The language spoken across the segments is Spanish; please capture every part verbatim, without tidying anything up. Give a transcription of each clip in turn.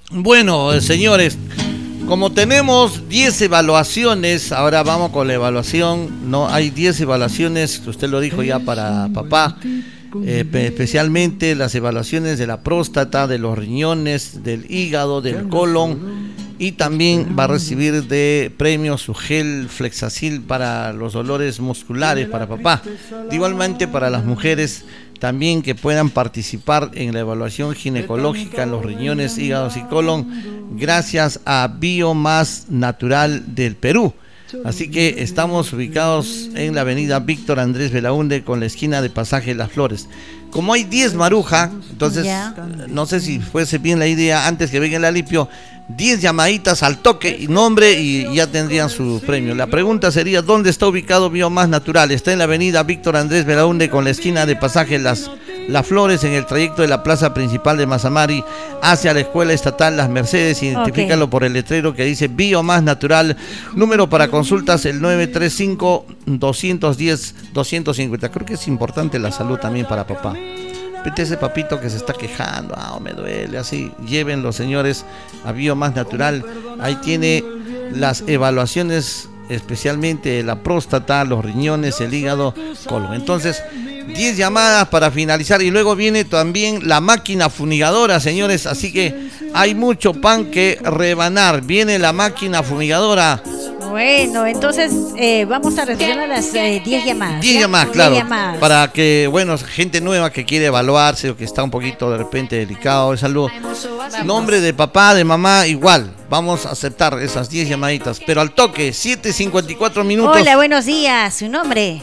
Bueno, eh, señores, como tenemos diez evaluaciones, ahora vamos con la evaluación. No, hay diez evaluaciones, usted lo dijo ya para papá, eh, especialmente las evaluaciones de la próstata, de los riñones, del hígado, del colon, y también va a recibir de premio su gel Flexacil para los dolores musculares para papá. Igualmente para las mujeres también que puedan participar en la evaluación ginecológica en los riñones, hígados y colon, gracias a Biomás Natural del Perú. Así que estamos ubicados en la avenida Víctor Andrés Belaúnde con la esquina de Pasaje Las Flores. Como hay diez Maruja, entonces yeah. no sé si fuese bien la idea, antes que venga el alipio, diez llamaditas al toque y nombre y ya tendrían su premio. La pregunta sería, ¿dónde está ubicado Biomás Natural? Está en la avenida Víctor Andrés Belaúnde con la esquina de Pasaje Las, Las Flores, en el trayecto de la plaza principal de Mazamari hacia la Escuela Estatal Las Mercedes. Identifícalo okay. por el letrero que dice Biomás Natural. Número para consultas el nueve tres cinco, dos uno cero, dos cinco cero. Creo que es importante la salud también para papá. Vete ese papito que se está quejando, ah, oh, me duele, así, lleven los señores a Biomás Natural. Ahí tiene las evaluaciones, especialmente la próstata, los riñones, el hígado, colon. Entonces, diez llamadas para finalizar y luego viene también la máquina fumigadora, señores, así que hay mucho pan que rebanar. Viene la máquina fumigadora. Bueno, entonces eh, vamos a resolver las eh, diez llamadas. diez llamadas, claro. Llamadas. Para que, bueno, gente nueva que quiere evaluarse o que está un poquito de repente delicado de salud. Vamos. Nombre de papá, de mamá, igual. Vamos a aceptar esas diez llamaditas. Pero al toque, siete cincuenta y cuatro minutos. Hola, buenos días. ¿Su nombre?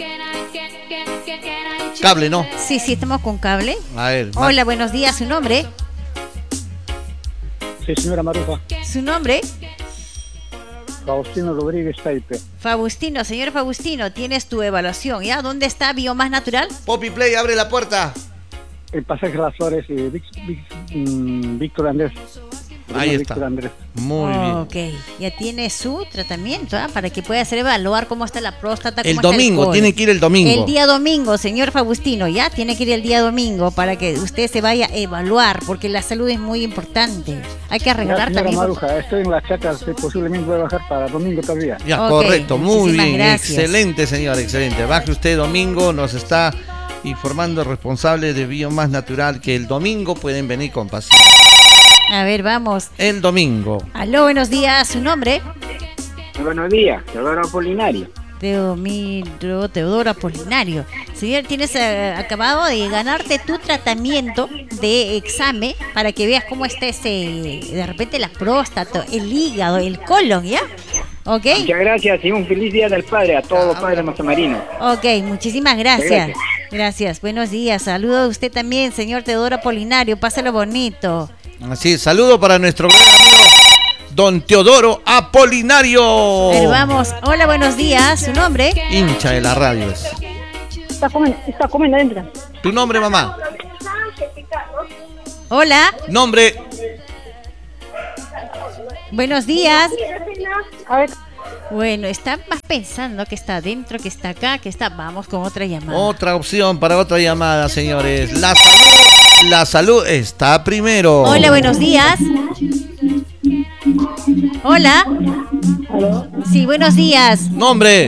Cable, ¿no? Sí, sí, estamos con cable. A ver. Hola, buenos días. ¿Su nombre? Sí, señora Maruja. ¿Su nombre? Faustino Rodríguez Taipe. Faustino, señor Faustino, tienes tu evaluación, ¿ya? ¿Dónde está Biomás Natural? Poppy Play, abre la puerta. El Pasaje Las Flores y Vic, Vic, um, Víctor Andrés. Ahí está. Muy oh, bien. Ok, ya tiene su tratamiento, ¿eh? Para que pueda hacer evaluar cómo está la próstata. Cómo el está domingo, el tiene que ir el domingo. El día domingo, señor Faustino, ya tiene que ir el día domingo para que usted se vaya a evaluar, porque la salud es muy importante. Hay que arreglar ya, también. Maruja, estoy en la chata, posiblemente voy a bajar para domingo todavía. Ya, okay, correcto, muy bien, gracias. Excelente, señor, excelente. Baje usted domingo, nos está informando el responsable de Biomás Natural que el domingo pueden venir con pacientes. A ver, vamos. El domingo. Aló, buenos días. ¿Su nombre? Buenos días, Teodoro Apolinario. Teomiro, Teodoro Apolinario. Señor, tienes eh, acabado de ganarte tu tratamiento de examen para que veas cómo está ese, de repente la próstata, el hígado, el colon, ¿ya? ¿Ok? Muchas gracias y un feliz día del padre a todos los padres mazamarinos. Ok, muchísimas gracias. gracias. Gracias, buenos días. Saludo a usted también, señor Teodoro Apolinario. Pásalo bonito. Así, saludo para nuestro gran amigo don Teodoro Apolinario. Pero vamos, hola, buenos días, ¿su nombre? Hincha de la radio es. Está comiendo, está comiendo adentro. ¿Tu nombre, mamá? Hola. Nombre. Buenos días. A ver. Bueno, está más pensando que está adentro, que está acá, que está... Vamos con otra llamada. Otra opción para otra llamada, señores. La salud, la salud está primero. Hola, buenos días. Hola. ¿Aló? Sí, buenos días. Nombre.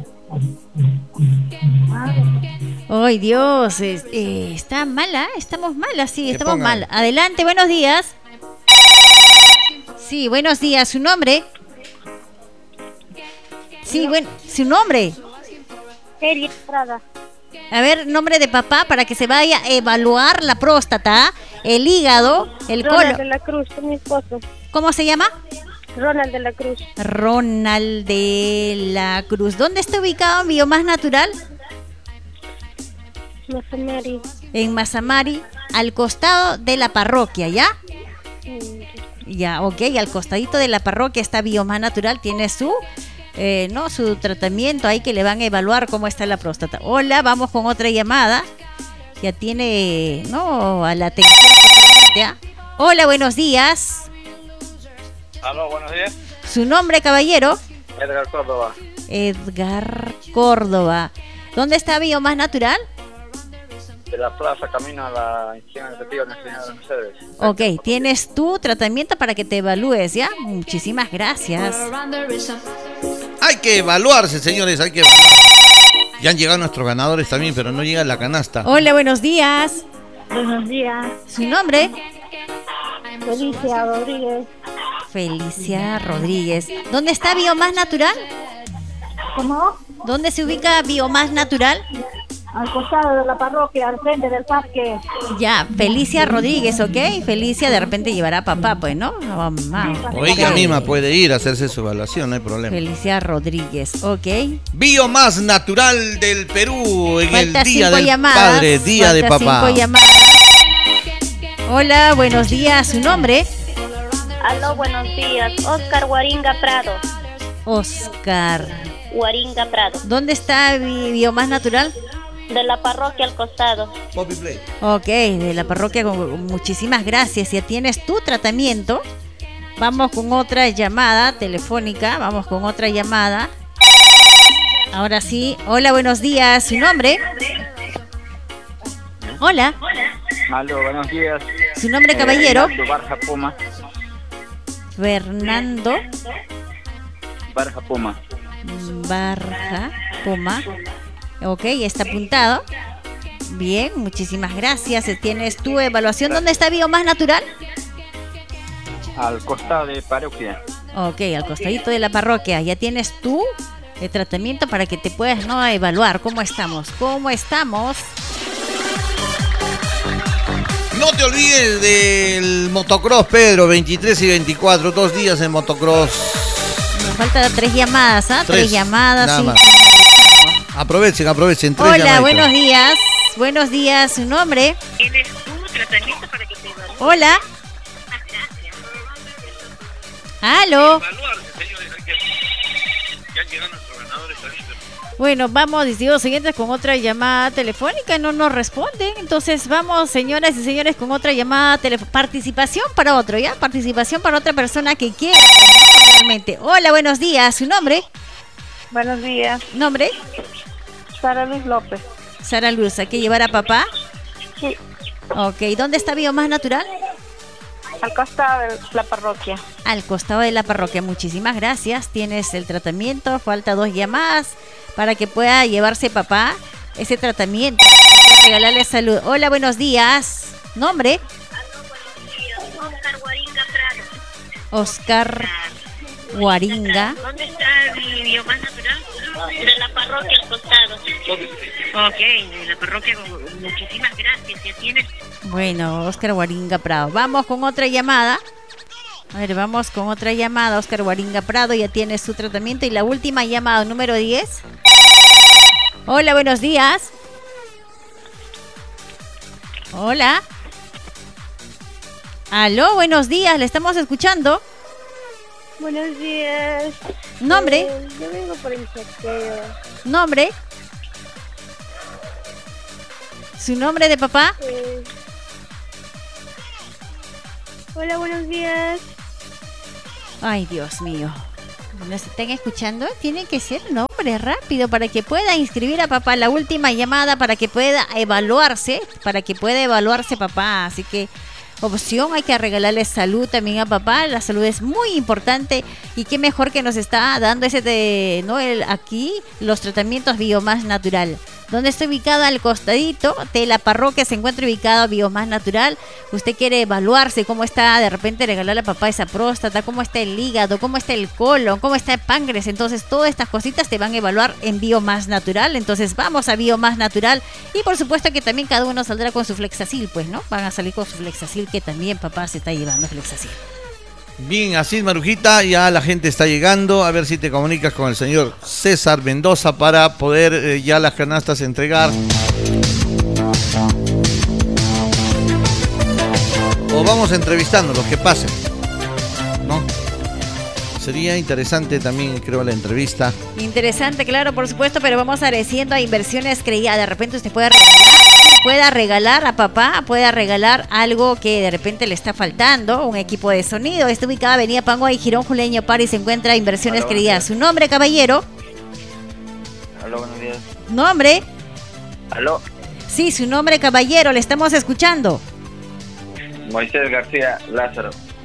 Ay, Dios, es, eh, está mala, estamos malas, sí, estamos mal. Adelante, buenos días. Sí, buenos días, ¿su nombre? Sí, bueno, ¿su nombre? Elia Estrada. A ver, nombre de papá para que se vaya a evaluar la próstata, el hígado, el colon. Ronald de la Cruz, es mi esposo. ¿Cómo se llama? Ronald de la Cruz. Ronald de la Cruz. ¿Dónde está ubicado Biomás Natural? Mazamari. En Mazamari, al costado de la parroquia, ¿ya? Mm. Ya, ok, al costadito de la parroquia está Biomás Natural, tiene su... Eh, no, su tratamiento ahí que le van a evaluar cómo está la próstata. Hola, vamos con otra llamada. Ya tiene, no, a la atención totalmente. ¿eh? Hola, buenos días. Aló, buenos días. ¿Su nombre, caballero? Edgar Córdoba. Edgar Córdoba. ¿Dónde está Biomás Natural? de la plaza camino a la institución educativa nacional de Mercedes. Ok, tienes tu tratamiento para que te evalúes, ¿ya? Muchísimas gracias. Hay que evaluarse, señores, hay que evaluarse. Ya han llegado nuestros ganadores también, pero no llega la canasta. Hola, buenos días. Buenos días. ¿Su nombre? Felicia Rodríguez. Felicia Rodríguez. ¿Dónde está Biomás Natural? ¿Cómo? ¿Dónde se ubica Biomás Natural? Al costado de la parroquia, al frente del parque. Ya, Felicia Rodríguez, ¿ok? Felicia de repente llevará a papá, pues, ¿no? A mamá. O ella Ok. misma puede ir a hacerse su evaluación, no hay problema. Felicia Rodríguez, ok. Biomás Natural del Perú en Falta el Día cinco del llamadas. Padre, Día de Falta Papá. cinco llamadas. Hola, buenos días. ¿Su nombre? Aló, buenos días. Oscar Guaringa Prado. Oscar. Guaringa Prado. ¿Dónde está Bi- Biomás Natural? De la parroquia al costado. Poppy Play. Ok, de la parroquia, con- muchísimas gracias. Ya tienes tu tratamiento. Vamos con otra llamada telefónica. Vamos con otra llamada. Ahora sí. Hola, buenos días. ¿Su nombre? Hola. Aló, buenos días. ¿Su nombre, caballero? Eh, Barja Puma. Fernando Barja Puma. Barja Puma. Ok, está apuntado. Bien, muchísimas gracias. Tienes tu evaluación. ¿Dónde está Biomás Natural? Al costado de parroquia. Ok, al costadito de la parroquia. Ya tienes tu eh, tratamiento para que te puedas no evaluar cómo estamos. ¿Cómo estamos? No te olvides del motocross, Pedro, veintitrés y veinticuatro, dos días en motocross. Nos faltan tres llamadas, ¿ah? Tres, Tres, llamadas nada y más. finalizamos. Aprovechen, aprovechen. Tres Hola, llamaditas. buenos días. Buenos días, ¿su nombre? Tienes tu tratamiento para que te evalúes. Hola. Aló. Evaluarse, señores, hay que... Ya llegan nuestros ganadores también. Bueno, vamos, distinguidos siguientes, con otra llamada telefónica. No nos responden. Entonces, vamos, señoras y señores, con otra llamada telefónica. Participación para otro, ¿ya? Participación para otra persona que quiera, ¿no? Realmente. Hola, buenos días. ¿Su nombre? Buenos días. ¿Nombre? Sara Luis López. Sara Luz. ¿Hay que llevar a papá? Sí. Ok. ¿Dónde está Biomás Natural? Al costado de la parroquia. Al costado de la parroquia. Muchísimas gracias. Tienes el tratamiento. Falta dos llamadas para que pueda llevarse papá ese tratamiento. Para regalarle salud. Hola, buenos días. ¿Nombre? Oscar Guaringa Prado. Oscar Guaringa. ¿Dónde está mi Biomás Natural? De la parroquia al costado. Ok, de la parroquia, muchísimas gracias. Ya tienes. Bueno, Oscar Guaringa Prado. Vamos con otra llamada. A ver, vamos con otra llamada. Oscar Guaringa Prado ya tiene su tratamiento. Y la última llamada, número diez. Hola, buenos días. Hola. Aló, buenos días. Le estamos escuchando. Buenos días. ¿Nombre? Eh, yo vengo por el chequeo. ¿Nombre? ¿Su nombre de papá? Eh, Hola, buenos días. Ay, Dios mío. ¿Nos están escuchando? Tiene que ser nombre rápido para que pueda inscribir a papá. La última llamada para que pueda evaluarse, para que pueda evaluarse papá. Así que opción, hay que regalarle salud también a papá. La salud es muy importante y qué mejor que nos está dando ese de, ¿no? El, aquí los tratamientos Biomás Natural. ¿Dónde está ubicada? Al costadito de la parroquia se encuentra ubicado Biomás Natural. Usted quiere evaluarse cómo está, de repente regalarle a papá esa próstata, cómo está el hígado, cómo está el colon, cómo está el páncreas. Entonces todas estas cositas te van a evaluar en Biomás Natural. Entonces vamos a Biomás Natural y por supuesto que también cada uno saldrá con su Flexacil, pues, ¿no? Van a salir con su Flexacil, que también papá se está llevando Flexacil. Bien, así Marujita, ya la gente está llegando. A ver si te comunicas con el señor César Mendoza para poder eh, ya las canastas entregar. O vamos entrevistando los que pasen, ¿no? Sería interesante también, creo, la entrevista. Interesante, claro, por supuesto, pero vamos agradeciendo a Inversiones Creía. De repente usted puede regalar, pueda regalar a papá, pueda regalar algo que de repente le está faltando, un equipo de sonido. Está ubicada Avenida Panguay, Girón Juleño París, se encuentra Inversiones Creía. Su nombre, caballero. Aló, buenos días. Nombre. Aló. Sí, su nombre, caballero, le estamos escuchando. Moisés García Lázaro.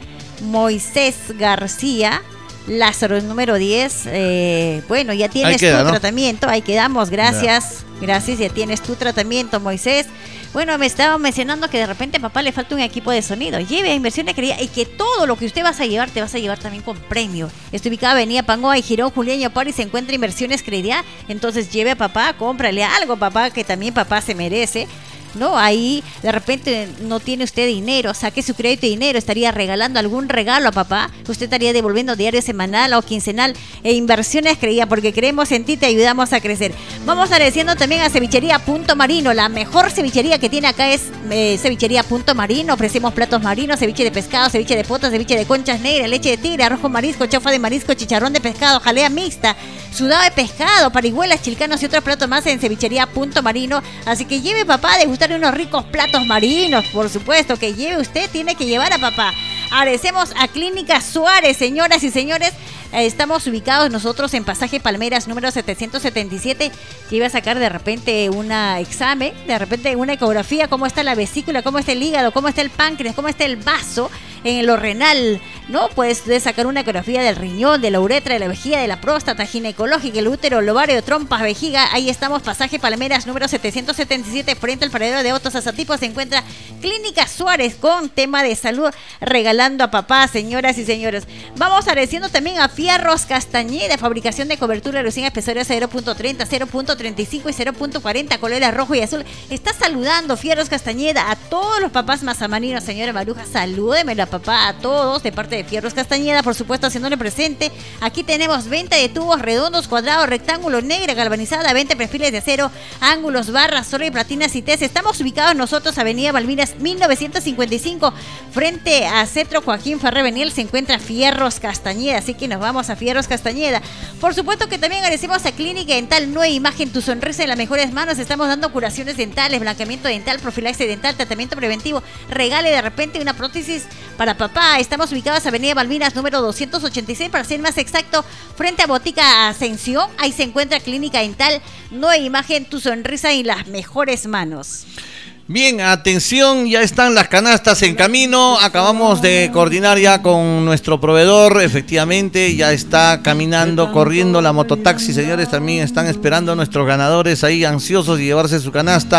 Moisés García Lázaro, número diez. Eh, bueno, ya tienes queda, tu ¿no? tratamiento, ahí quedamos, gracias. Gracias, ya tienes tu tratamiento, Moisés. Bueno, me estaba mencionando que de repente a papá le falta un equipo de sonido. Lleve a Inversiones Credida y que todo lo que usted vas a llevar, te vas a llevar también con premio. Está ubicada Avenida Pangoa y Girón Julián Yopar y se encuentra Inversiones Credida. Entonces lleve a papá, cómprale algo, papá, que también papá se merece. No, ahí de repente no tiene usted dinero, saque su crédito de dinero, estaría regalando algún regalo a papá, usted estaría devolviendo diario, semanal o quincenal e Inversiones Credida, porque creemos en ti, te ayudamos a crecer. Vamos agradeciendo también a Cevichería Punto Marino, la mejor cevichería que tiene acá es eh, Cevichería Punto Marino. Ofrecemos platos marinos, ceviche de pescado, ceviche de potas, ceviche de conchas negras, leche de tigre, arroz con marisco, chaufa de marisco, chicharrón de pescado, jalea mixta, sudado de pescado, parihuelas, chilcanos y otros platos más en Cevichería Punto Marino. Así que lleve papá a degustar unos ricos platos marinos, por supuesto que lleve usted, tiene que llevar a papá. Agradecemos a Clínica Suárez, señoras y señores. Eh, estamos ubicados nosotros en Pasaje Palmeras número setecientos setenta y siete. Que iba a sacar de repente un examen, de repente una ecografía, cómo está la vesícula, cómo está el hígado, cómo está el páncreas, cómo está el vaso en lo renal, ¿no? Puedes sacar una ecografía del riñón, de la uretra, de la vejiga, de la próstata, ginecológica, el útero, el ovario, trompas, vejiga. Ahí estamos, Pasaje Palmeras número setecientos setenta y siete, frente al paradero de autos Azatipo. Se encuentra Clínica Suárez con tema de salud, regalando a papá, señoras y señores. Vamos agradeciendo también a Fierros Castañeda, fabricación de cobertura, alusión accesorios cero punto treinta, cero punto treinta y cinco y cero punto cuarenta, colores rojo y azul. Está saludando Fierros Castañeda a todos los papás mazamaninos, señora Maruja, salúdemela papá a todos de parte de Fierros Castañeda, por supuesto haciéndole presente. Aquí tenemos venta de tubos redondos, cuadrados, rectángulos, negra, galvanizada, venta de perfiles de acero, ángulos, barras, oro y platinas y tes. Estamos ubicados nosotros, Avenida Malvinas mil novecientos cincuenta y cinco, frente a Cetro Joaquín Ferrer Beniel, se encuentra Fierros Castañeda, así que nos vamos a Fierros Castañeda. Por supuesto que también agradecemos a Clínica Dental Nueva Imagen, tu sonrisa en las mejores manos. Estamos dando curaciones dentales, blanqueamiento dental, profilaxis dental, tratamiento preventivo. Regale de repente una prótesis para papá. Estamos ubicados Avenida Malvinas número doscientos ochenta y seis, para ser más exacto, frente a Botica Ascensión. Ahí se encuentra Clínica Dental Nueva Imagen, tu sonrisa en las mejores manos. Bien, atención, ya están las canastas en camino. Acabamos de coordinar ya con nuestro proveedor. Efectivamente, ya está caminando, corriendo la mototaxi. Señores, también están esperando a nuestros ganadores ahí ansiosos de llevarse su canasta.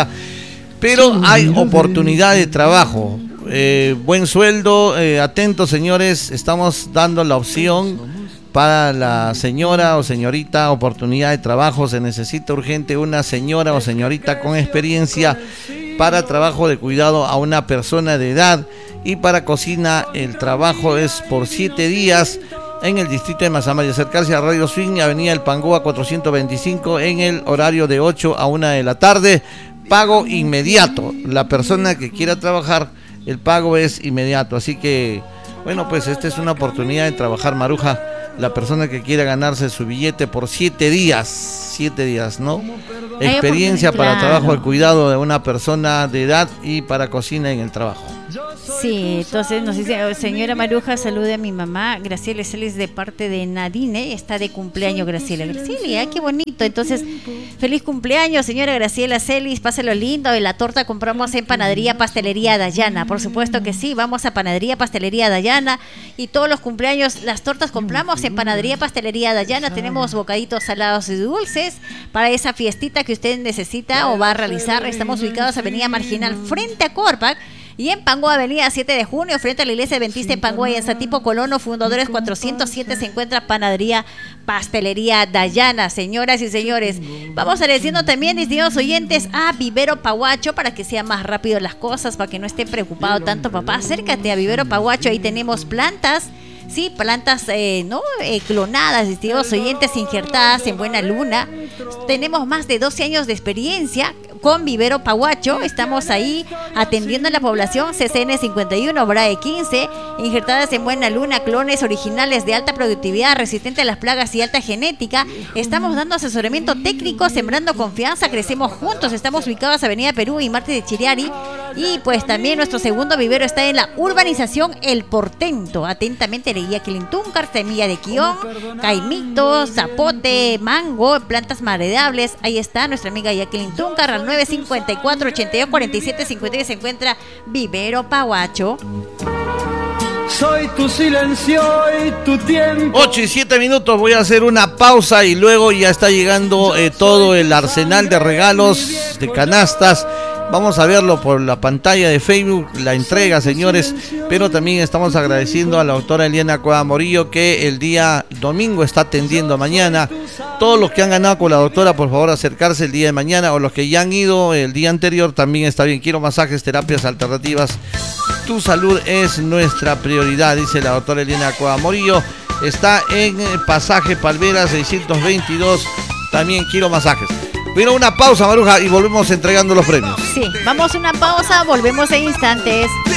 Pero hay oportunidad de trabajo. Eh, buen sueldo. Eh, atentos, señores. Estamos dando la opción para la señora o señorita, oportunidad de trabajo. Se necesita urgente una señora o señorita con experiencia para trabajo de cuidado a una persona de edad, y para cocina el trabajo es por siete días en el distrito de Mazamay. Acercarse a Radio Swing, Avenida El Pangoa cuatrocientos veinticinco, en el horario de ocho a una de la tarde. Pago inmediato. La persona que quiera trabajar, el pago es inmediato. Así que, bueno, pues esta es una oportunidad de trabajar, Maruja. La persona que quiera ganarse su billete por siete días, siete días, ¿no? Experiencia para claro. trabajo de cuidado de una persona de edad y para cocina en el trabajo. Sí, entonces nos dice, señora Maruja, salude a mi mamá, Graciela Celis, de parte de Nadine, está de cumpleaños Graciela. Graciela, qué bonito. Entonces, feliz cumpleaños, señora Graciela Celis, páselo lindo. Y la torta compramos en Panadería Pastelería Dayana, por supuesto que sí, vamos a Panadería Pastelería Dayana, y todos los cumpleaños, las tortas compramos en Panadería Pastelería Dayana. Tenemos bocaditos salados y dulces para esa fiestita que usted necesita o va a realizar. Estamos ubicados en Avenida Marginal, frente a Corpac, y en Pangoa, Avenida siete de junio, frente a la Iglesia Adventista en Pangoa, y en Satipo Colono, Fundadores cuatrocientos siete, se encuentra Panadería Pastelería Dayana. Señoras y señores, vamos agradeciendo también, distinguidos oyentes, a Vivero Pahuacho, para que sea más rápido las cosas, para que no esté preocupado tanto papá. Acércate a Vivero Pahuacho, ahí tenemos plantas. Sí, plantas eh, no eh, clonadas, distinguidos oyentes, injertadas en buena luna. Tenemos más de doce años de experiencia con Vivero Pahuacho. Estamos ahí atendiendo a la población. C C N cincuenta y uno, B R A E quince, injertadas en buena luna, clones originales de alta productividad, resistente a las plagas y alta genética. Estamos dando asesoramiento técnico, sembrando confianza, crecemos juntos. Estamos ubicados Avenida Perú y Marte de Chiriari. Y pues también nuestro segundo vivero está en la urbanización El Portento. Atentamente, Jacqueline Túncar, semilla de quión, caimito, zapote, mango, plantas maredables. Ahí está nuestra amiga Jacqueline Túncar, al nueve cinco cuatro, ocho dos, cuatro siete cinco uno se encuentra Vivero Pahuacho. Soy tu silencio y tu tiempo. ocho y siete minutos, voy a hacer una pausa y luego ya está llegando eh, todo el arsenal de regalos, de canastas. Vamos a verlo por la pantalla de Facebook, la entrega, señores, pero también estamos agradeciendo a la doctora Eliana Cueva Morillo, que el día domingo está atendiendo mañana. Todos los que han ganado con la doctora, por favor, acercarse el día de mañana, o los que ya han ido el día anterior, también está bien. Quiero masajes, terapias alternativas. Tu salud es nuestra prioridad, dice la doctora Eliana Cueva Morillo. Está en Pasaje Palmera seiscientos veintidós. También quiero masajes. Pero una pausa, Maruja, y volvemos entregando los premios. Sí, vamos a una pausa, volvemos en instantes.